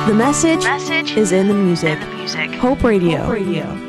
The message is in the music. And the music. Hope Radio. Hope Radio.